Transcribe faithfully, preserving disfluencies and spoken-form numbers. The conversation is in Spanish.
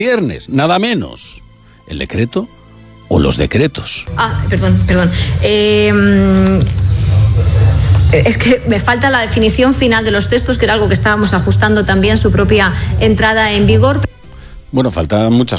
viernes, nada menos. ¿El decreto o los decretos? Ah, perdón, perdón. Eh, es que me falta la definición final de los textos, que era algo que estábamos ajustando también su propia entrada en vigor. Bueno, faltan muchas